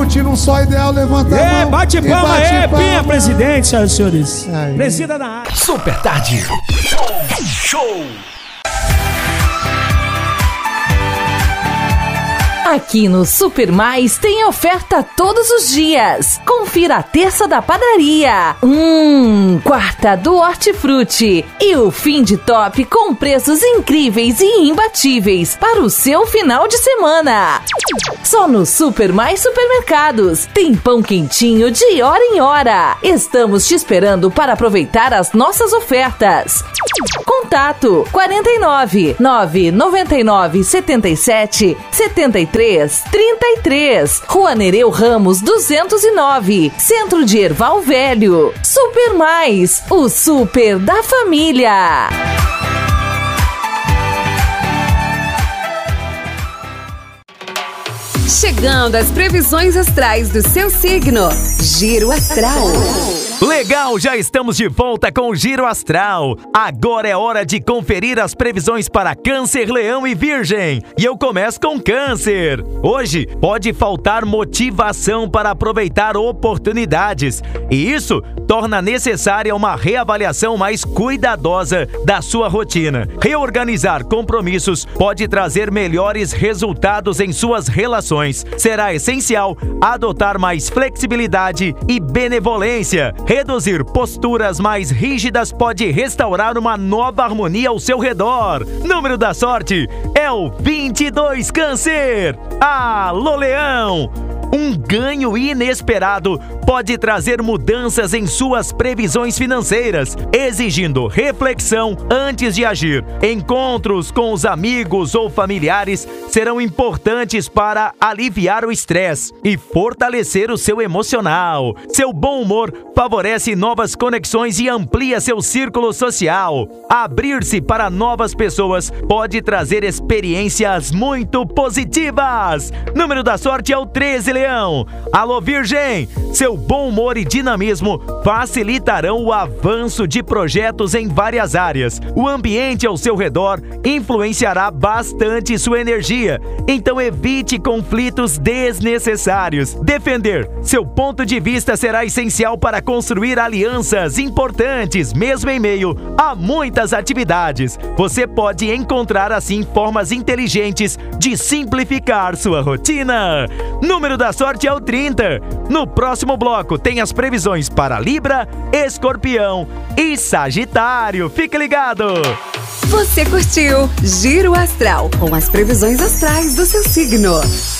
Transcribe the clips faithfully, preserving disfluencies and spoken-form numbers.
curtindo um só ideal, levanta é, a mão. Bate palma aí, Pinha, presidente, senhoras e senhores. Aí. Presida na área. Super Tarde. Show! Aqui no Super Mais tem oferta todos os dias. Confira a terça da padaria. Hum, quarta do Hortifruti. E o fim de top com preços incríveis e imbatíveis para o seu final de semana. Só no Super Mais Supermercados. Tem pão quentinho de hora em hora. Estamos te esperando para aproveitar as nossas ofertas. Contato quarenta e nove, nove noventa e nove, setenta e sete, setenta e três, trinta e três. Rua Nereu Ramos duzentos e nove, Centro de Erval Velho. Super Mais, o super da família. Chegando às previsões astrais do seu signo. Giro Astral. Legal, já estamos de volta com o Giro Astral. Agora é hora de conferir as previsões para Câncer, Leão e Virgem. E eu começo com Câncer. Hoje pode faltar motivação para aproveitar oportunidades. E isso torna necessária uma reavaliação mais cuidadosa da sua rotina. Reorganizar compromissos pode trazer melhores resultados em suas relações. Será essencial adotar mais flexibilidade e benevolência. Reduzir posturas mais rígidas pode restaurar uma nova harmonia ao seu redor. Número da sorte é o vinte e dois, Câncer. Alô, Leão! Um ganho inesperado pode trazer mudanças em suas previsões financeiras, exigindo reflexão antes de agir. Encontros com os amigos ou familiares serão importantes para aliviar o estresse e fortalecer o seu emocional. Seu bom humor favorece novas conexões e amplia seu círculo social. Abrir-se para novas pessoas pode trazer experiências muito positivas. Número da sorte é o treze, Leão. Alô, Virgem! Seu bom humor e dinamismo facilitarão o avanço de projetos em várias áreas. O ambiente ao seu redor influenciará bastante sua energia, então evite conflitos desnecessários. Defender seu ponto de vista será essencial para construir alianças importantes, mesmo em meio a muitas atividades. Você pode encontrar assim formas inteligentes de simplificar sua rotina. Número da sorte é o trinta. No próximo bloco tem as previsões para Libra, Escorpião e Sagitário. Fique ligado! Você curtiu Giro Astral com as previsões astrais do seu signo.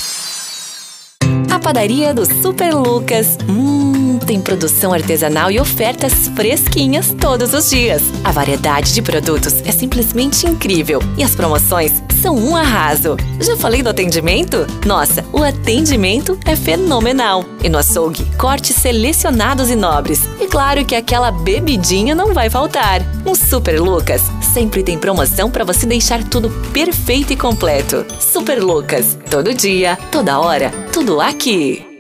A padaria do Super Lucas. Hum, tem produção artesanal e ofertas fresquinhas todos os dias. A variedade de produtos é simplesmente incrível e as promoções são um arraso. Já falei do atendimento? Nossa, o atendimento é fenomenal. E no açougue, cortes selecionados e nobres. E claro que aquela bebidinha não vai faltar. No Super Lucas sempre tem promoção para você deixar tudo perfeito e completo. Super Lucas, todo dia, toda hora, tudo aqui.